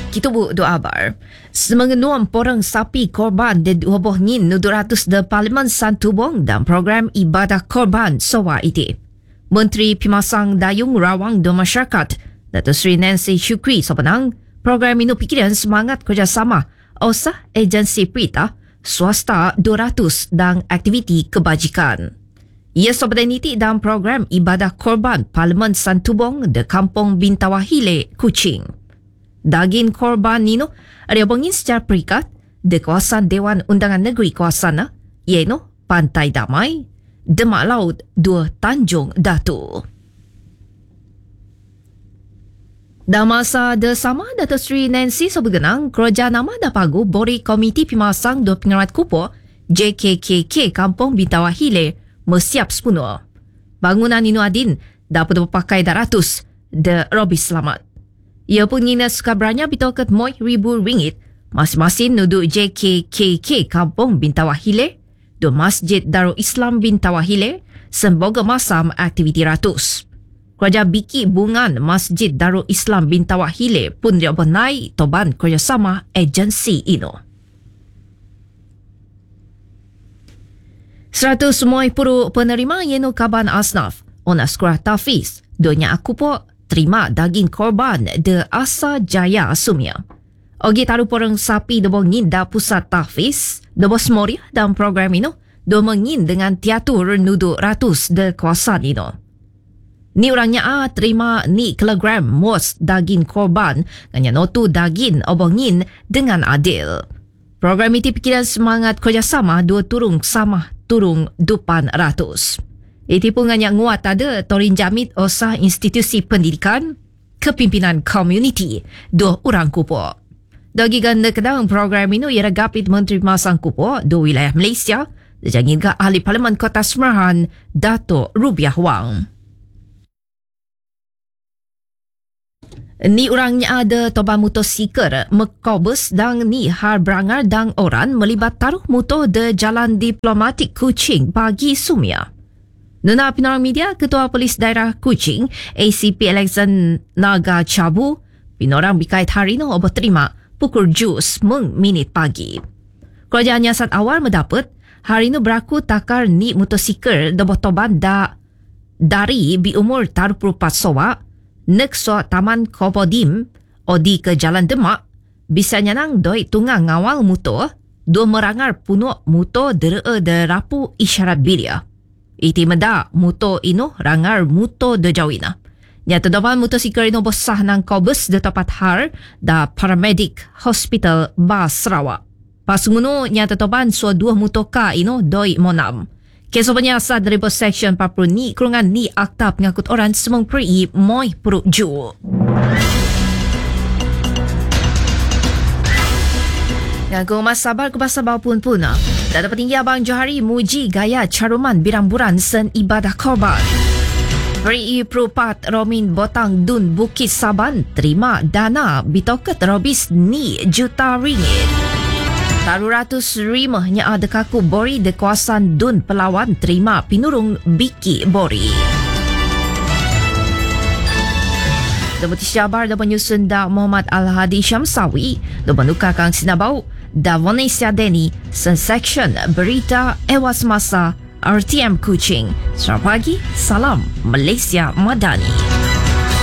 Kita buat doa bar. Semengenuam porang sapi korban di 200 de Parlimen Santubong dan program ibadah korban sowa iti. Menteri Pimasang Dayung Rawang dan Masyarakat, Datuk Seri Nancy Shukri sebenang program ini pikiran semangat kerjasama osah agensi perintah, swasta 200 dan aktiviti kebajikan. Ia sebenarnya ini dalam program ibadah korban Parlimen Santubong de Kampung Bintawahile, Kuching. Daging korban nino ada bangin secara perikat di kawasan Dewan Undangan Negeri kawasan iaitu Pantai Damai, Demak Laut 2 Tanjung Datu. Dalam masa bersama Datuk Seri Nancy sebegenang kerajaan nama dapagu bori Komiti Pimasang do Pengerat Kupo JKKK Kampung Bintawahile mersiap sepenuh. Bangunan ini adin dapat dipakai 200 de Robi Selamat. Ia pun ngina sekabranya bitoket RM1,000 masing-masing nuduk JKKK Kampung Bintawahile do Masjid Darul Islam Bintawahile semboga masam aktiviti ratus. Kerajaan biki bungan Masjid Darul Islam Bintawahile pun dia benai toban kerjasama agensi ino. 100 penerima yenu kaban asnaf ona sekolah tafiz donya aku po terima daging korban de Asa Jaya Sumia. Ogi taru porang sapi de bongin da pusat tahfiz de Bosmoria dalam program ini do mengin dengan tiatur nudu ratus de kawasan ini. Ni orangnya terima ni kilogram mos daging korban nganya notu daging obongin dengan adil. Program itu pikiran semangat kerjasama dua turung sama turung dupan ratus. Itu pun hanya nguat ada torin jamit osah institusi pendidikan, kepimpinan komuniti, 2 orang kupo. Dagi ganda kedang program ini ia gapit Menteri Masang Kupo, 2 wilayah Malaysia, dijangin ke Ahli Parlimen Kota Semerahan, Dato' Rubiah Wang. Ni orangnya ada toban motosikal, mekobus dan ni har berangar dan orang melibat taruh motor de Jalan Diplomatik Kuching pagi Sumia. Nuna Pinorang Media, Ketua Polis Daerah Kuching, ACP Alexander Naga Cabu, Pinorang bikait hari ini obat terima pukul 7 minit pagi. Kerajaan nyiasat awal mendapat, hari ini berlaku takar ni motosikal dan botoban dari bi umur 34 sowa, nek so Taman Kopodim, odi ke Jalan Demak, bisa nyanang doi tunggang ngawal motor, 2 merangar punuh motor de rapu isyarat bilia. Iti meda motor ino rangar motor de jawina. Nyata dapat motosikal ino bosah nang kobus de tepat har da paramedic hospital Bas Sarawak. Pas nguno nyata toban so 2 motoka ino doi monam. Keso penyasar dari bos section 40 ni kurungan ni akta pengangkut orang semang peri moi peruk ju. Ngaku mas sabar kebasabar pun puna. Data petinggi Abang Johari muji gaya caruman biramburan sen ibadah korban. Peri Perupat Romin Botang Dun Bukit Saban terima dana bitoket robis ni juta ringgit. Taru ratus rimahnya ada kaku bori de kawasan Dun Pelawan terima pinurung biki bori. Deputi Syabar dan penyusun da Muhammad Al-Hadi Syamsawi dan menukar Kang Sinabau da Vanessa Deni section berita ewas masa RTM Kuching. Selamat pagi, salam Malaysia Madani.